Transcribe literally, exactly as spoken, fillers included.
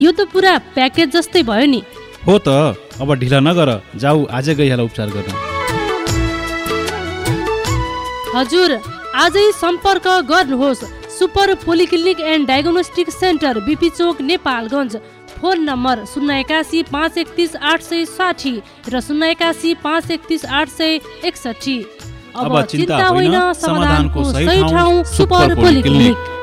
यो त पुरा प्याकेज जस्तै भयो नि। हो त, अब ढिला नगर, जाऊ आजै गइहाल उपचार गर्न। हजुर आजै सम्पर्क गर्नुहोस् super polyclinic and diagnostic centre BP Chowk Nepalgunj. Phone number शून्य एकासी पाँच एकतिस आठ सय साठी र शून्य एकासी पाँच एकतिस आठ सय एकसठी। अब चिन्ता होइन, समाधानको सही ठाउँ सुपर पोलिक्लिनिक।